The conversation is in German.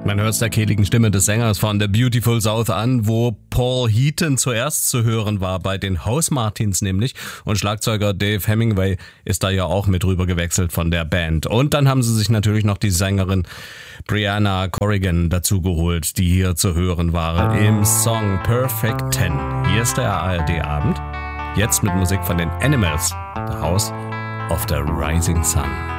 Man hört es der kehligen Stimme des Sängers von The Beautiful South an, wo Paul Heaton zuerst zu hören war, bei den Housemartins nämlich. Und Schlagzeuger Dave Hemingway ist da ja auch mit rüber gewechselt von der Band. Und dann haben sie sich natürlich noch die Sängerin Brianna Corrigan dazu geholt, die hier zu hören war im Song Perfect 10. Hier ist der ARD-Abend, jetzt mit Musik von den Animals, The House of the Rising Sun.